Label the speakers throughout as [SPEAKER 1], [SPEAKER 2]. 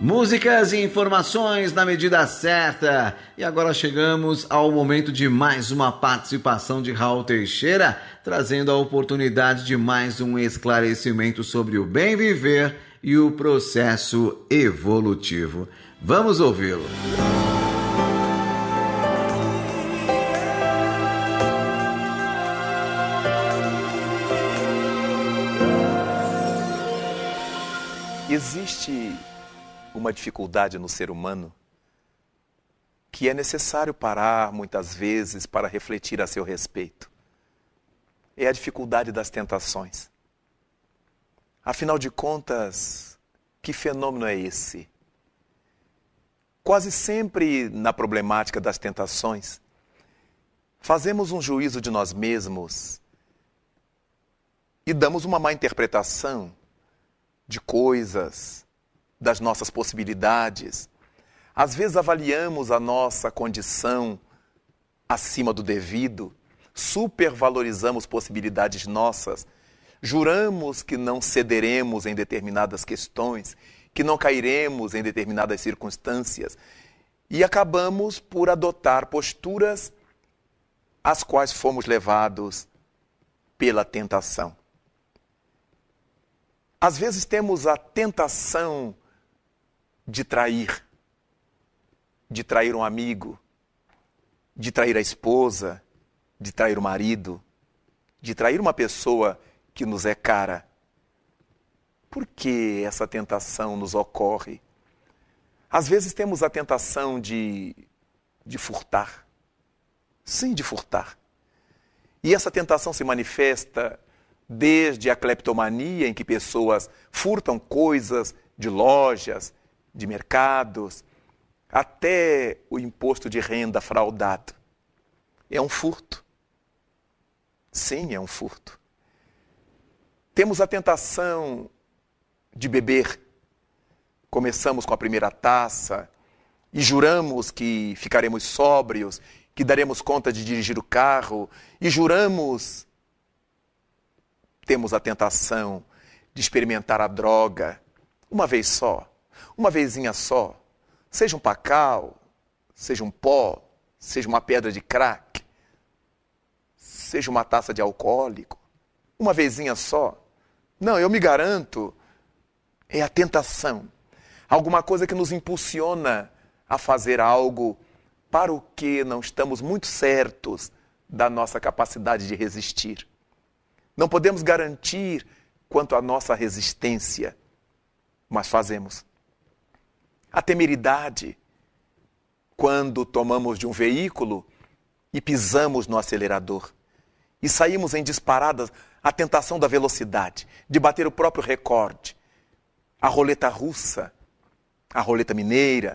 [SPEAKER 1] Músicas e informações na medida certa. E agora chegamos ao momento de mais uma participação de Raul Teixeira, trazendo a oportunidade de mais um esclarecimento sobre o bem viver e o processo evolutivo. Vamos ouvi-lo.
[SPEAKER 2] Existe uma dificuldade no ser humano que é necessário parar muitas vezes para refletir a seu respeito. É a dificuldade das tentações. Afinal de contas, que fenômeno é esse? Quase sempre na problemática das tentações, fazemos um juízo de nós mesmos e damos uma má interpretação de coisas, das nossas possibilidades. Às vezes avaliamos a nossa condição acima do devido, supervalorizamos possibilidades nossas, juramos que não cederemos em determinadas questões, que não cairemos em determinadas circunstâncias e acabamos por adotar posturas às quais fomos levados pela tentação. Às vezes temos a tentação de trair um amigo, de trair a esposa, de trair o marido, de trair uma pessoa que nos é cara. Por que essa tentação nos ocorre? Às vezes temos a tentação de furtar. Sim, de furtar. E essa tentação se manifesta desde a cleptomania, em que pessoas furtam coisas de lojas, de mercados, até o imposto de renda fraudado. É um furto. Sim, é um furto. Temos a tentação de beber. Começamos com a primeira taça e juramos que ficaremos sóbrios, que daremos conta de dirigir o carro, e juramos. Temos a tentação de experimentar a droga uma vez só, uma vezinha só, seja um pacal, seja um pó, seja uma pedra de crack, seja uma taça de alcoólico, uma vezinha só. Não, eu me garanto, é a tentação. Alguma coisa que nos impulsiona a fazer algo para o que não estamos muito certos da nossa capacidade de resistir. Não podemos garantir quanto à nossa resistência, mas fazemos. A temeridade, quando tomamos de um veículo e pisamos no acelerador e saímos em disparadas, a tentação da velocidade, de bater o próprio recorde, a roleta russa, a roleta mineira,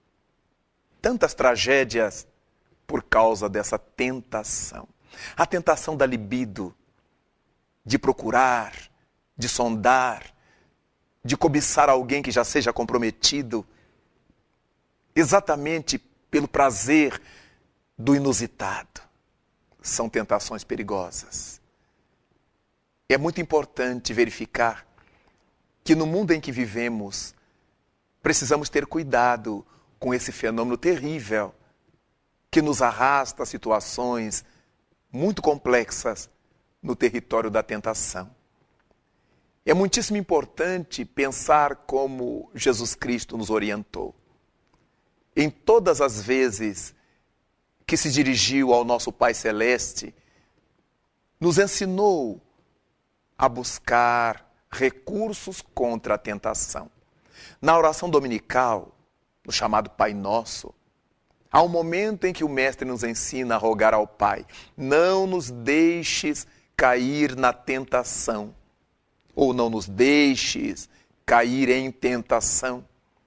[SPEAKER 2] tantas tragédias por causa dessa tentação. A tentação da libido, de procurar, de sondar, de cobiçar alguém que já seja comprometido, exatamente pelo prazer do inusitado. São tentações perigosas. É muito importante verificar que no mundo em que vivemos, precisamos ter cuidado com esse fenômeno terrível que nos arrasta a situações muito complexas no território da tentação. É muitíssimo importante pensar como Jesus Cristo nos orientou. Em todas as vezes que se dirigiu ao nosso Pai Celeste, nos ensinou a buscar recursos contra a tentação. Na oração dominical, no chamado Pai Nosso, há um momento em que o Mestre nos ensina a rogar ao Pai: não nos deixes cair na tentação, ou não nos deixes cair em tentação.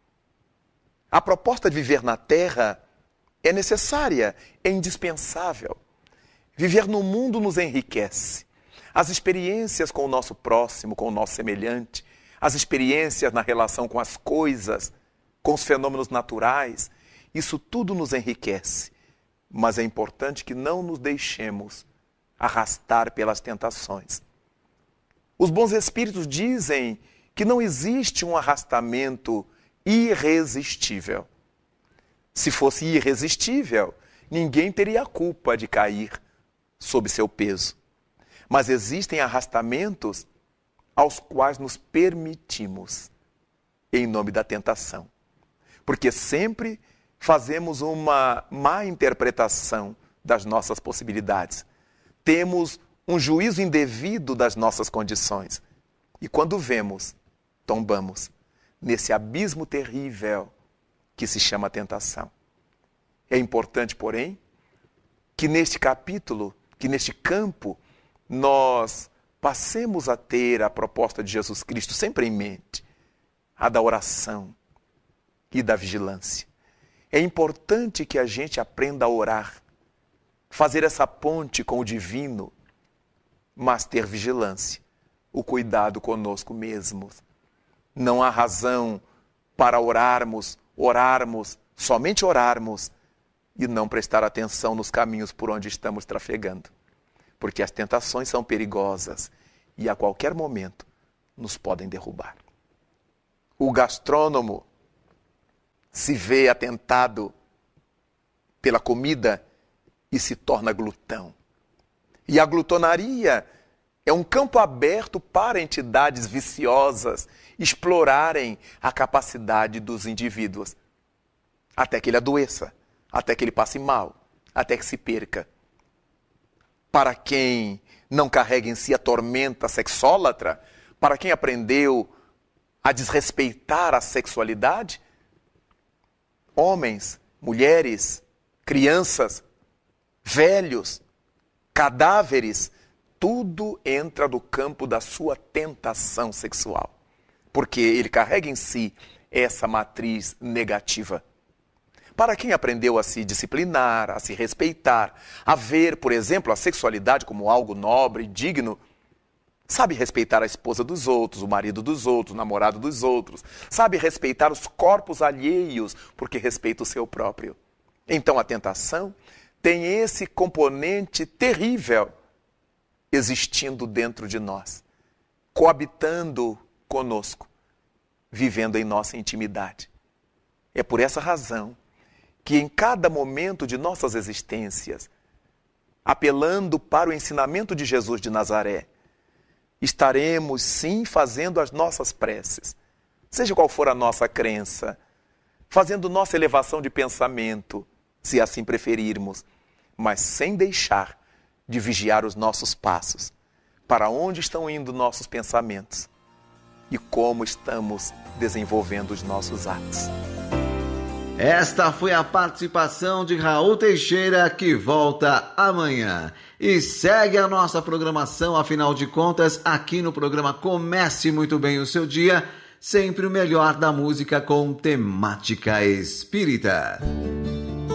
[SPEAKER 2] A proposta de viver na terra é necessária, é indispensável. Viver no mundo nos enriquece. As experiências com o nosso próximo, com o nosso semelhante, as experiências na relação com as coisas, com os fenômenos naturais, isso tudo nos enriquece. Mas é importante que não nos deixemos arrastar pelas tentações. Os bons espíritos dizem que não existe um arrastamento irresistível. Se fosse irresistível, ninguém teria a culpa de cair sob seu peso. Mas existem arrastamentos aos quais nos permitimos em nome da tentação. Porque sempre fazemos uma má interpretação das nossas possibilidades. Temos um juízo indevido das nossas condições. E quando vemos, tombamos nesse abismo terrível que se chama tentação. É importante, porém, que neste capítulo, que neste campo, nós passemos a ter a proposta de Jesus Cristo sempre em mente, a da oração e da vigilância. É importante que a gente aprenda a orar, fazer essa ponte com o divino, mas ter vigilância, o cuidado conosco mesmos. Não há razão para orarmos, somente orarmos, e não prestar atenção nos caminhos por onde estamos trafegando. Porque as tentações são perigosas e a qualquer momento nos podem derrubar. O gastrônomo se vê atentado pela comida e se torna glutão. E a glutonaria é um campo aberto para entidades viciosas explorarem a capacidade dos indivíduos, até que ele adoeça, até que ele passe mal, até que se perca. Para quem não carrega em si a tormenta sexólatra, para quem aprendeu a desrespeitar a sexualidade, homens, mulheres, crianças, velhos, cadáveres, tudo entra no campo da sua tentação sexual, porque ele carrega em si essa matriz negativa. Para quem aprendeu a se disciplinar, a se respeitar, a ver, por exemplo, a sexualidade como algo nobre, digno, sabe respeitar a esposa dos outros, o marido dos outros, o namorado dos outros, sabe respeitar os corpos alheios, porque respeita o seu próprio. Então a tentação tem esse componente terrível existindo dentro de nós, coabitando conosco, vivendo em nossa intimidade. É por essa razão que em cada momento de nossas existências, apelando para o ensinamento de Jesus de Nazaré, estaremos sim fazendo as nossas preces, seja qual for a nossa crença, fazendo nossa elevação de pensamento, se assim preferirmos, mas sem deixar de vigiar os nossos passos, para onde estão indo nossos pensamentos e como estamos desenvolvendo os nossos atos.
[SPEAKER 1] Esta foi a participação de Raul Teixeira, que volta amanhã. E segue a nossa programação, afinal de contas, aqui no programa Comece Muito Bem o Seu Dia, sempre o melhor da música com temática espírita.